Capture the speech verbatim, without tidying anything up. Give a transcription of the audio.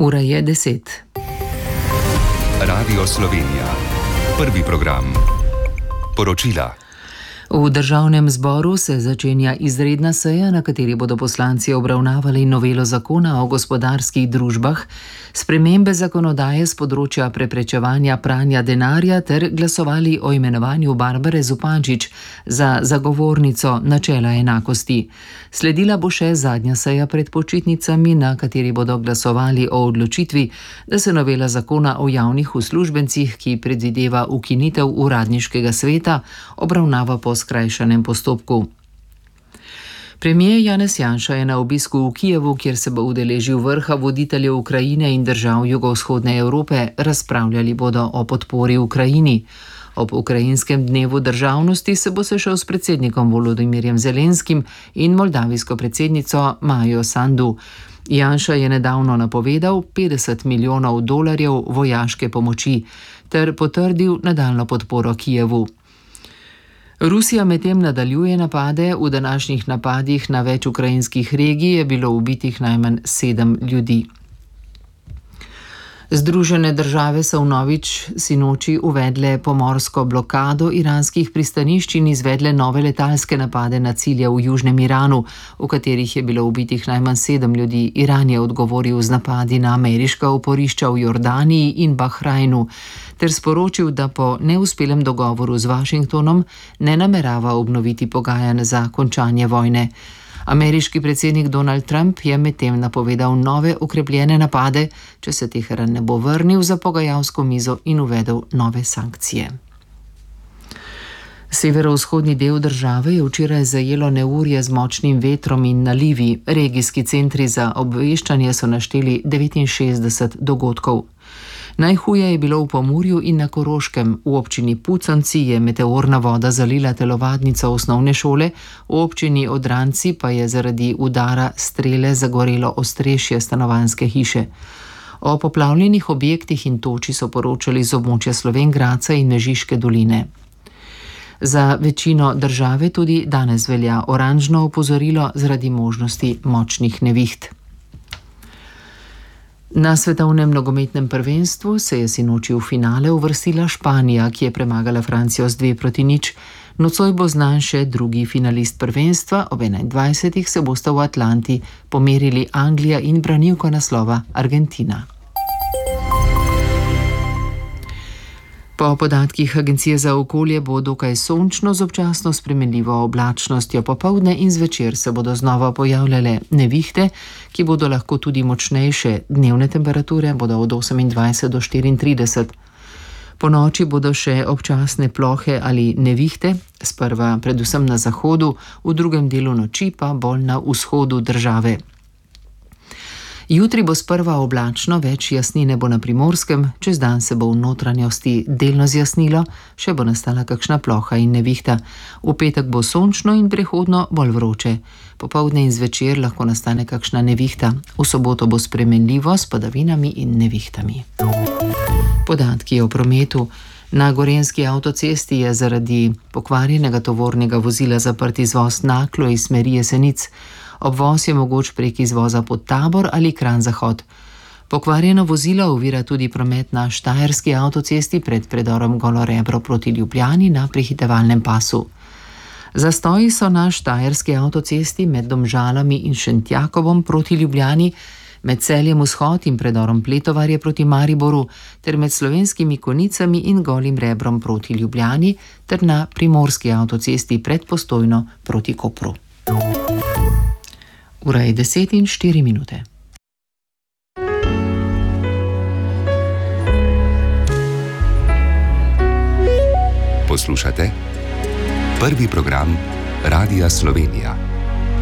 Ura je deset. Radio Slovenija. Prvi program. Poročila. V državnem zboru se začenja izredna seja, na kateri bodo poslanci obravnavali novelo zakona o gospodarskih družbah, spremembe zakonodaje z področja preprečevanja pranja denarja ter glasovali o imenovanju Barbare Zupančič za zagovornico načela enakosti. Sledila bo še zadnja seja pred počitnicami, na kateri bodo glasovali o odločitvi, da se novela zakona o javnih uslužbencih, ki predvideva ukinitev uradniškega sveta, obravnava po skrajšanem postopku. Premijer Janez Janša je na obisku v Kijevu, kjer se bo udeležil vrha voditeljev Ukrajine in držav jugovzhodne Evrope. Razpravljali bodo o podpori Ukrajini. Ob ukrajinskem dnevu državnosti se bo sešel s predsednikom Volodimirjem Zelenskim in moldavijsko predsednico Majo Sandu. Janša je nedavno napovedal petdeset milijonov dolarjev vojaške pomoči ter potrdil nadaljnjo podporo Kijevu. Rusija medtem nadaljuje napade. V današnjih napadih na več ukrajinskih regij je bilo ubitih najmanj sedem ljudi. Združene države so vnovič sinoči uvedle pomorsko blokado iranskih pristanišč in izvedle nove letalske napade na cilje v južnem Iranu, v katerih je bilo ubitih najmanj sedem ljudi. Iran je odgovoril z napadi na ameriška oporišča v Jordaniji in Bahrajnu ter sporočil, da po neuspelem dogovoru z Washingtonom ne namerava obnoviti pogajanj za končanje vojne. Ameriški predsednik Donald Trump je medtem napovedal nove okrepljene napade, če se Teheran ne bo vrnil za pogajalsko mizo in uvedel nove sankcije. Severovzhodni del države je včeraj zajelo neurje z močnim vetrom in nalivi. Regijski centri za obveščanje so našteli devetinšestdeset dogodkov. Najhuje je bilo v Pomurju in na Koroškem. V občini Puconci je meteorna voda zalila telovadnico osnovne šole, v občini Odranci pa je zaradi udara strele zagorelo ostrešje stanovanjske hiše. O poplavljenih objektih in toči so poročali z območja Slovenj Gradca in Mežiške doline. Za večino države tudi danes velja oranžno opozorilo zaradi možnosti močnih neviht. Na svetovnem nogometnem prvenstvu se je sinoči v finale uvrstila Španija, ki je premagala Francijo z dve proti nič. Nocoj bo znan še drugi finalist prvenstva, ob enaindvajsetih se bosta v Atlanti pomerili Anglija in branilka naslova Argentina. Po podatkih Agencije za okolje bo dokaj sončno z občasno spremenljivo oblačnostjo. Popoldne in zvečer se bodo znova pojavljale nevihte, ki bodo lahko tudi močnejše. Dnevne temperature bodo od osemindvajset do štiriintrideset. Po noči bodo še občasne plohe ali nevihte, sprva predvsem na zahodu, v drugem delu noči pa bolj na vzhodu države. Jutri bo sprva oblačno, več jasnine bo na Primorskem, čez dan se bo v notranjosti delno zjasnilo, še bo nastala kakšna ploha in nevihta. V petek bo sončno in prehodno bolj vroče. Popoldne in zvečer lahko nastane kakšna nevihta. V soboto bo spremenljivo s padavinami in nevihtami. Podatki o prometu. Na gorenjski avtocesti je zaradi pokvarjenega tovornega vozila zaprt izvoz Naklo iz smeri Jesenic. Obvoz je mogoč prek izvoza pod Tabor ali Kranj Zahod. Pokvarjeno vozilo ovira tudi promet na štajerski avtocesti pred predorom Golo Rebro proti Ljubljani na prehitevalnem pasu. Zastoji so na štajerski avtocesti med Domžalami in Šentjakovom proti Ljubljani, med Celjem Vzhod in predorom Pletovarje proti Mariboru ter med Slovenskimi Konicami in Golim Rebrom proti Ljubljani ter na primorski avtocesti pred Postojno proti Kopru. Ura je deset in štiri minute. Poslušate prvi program Radia Slovenija.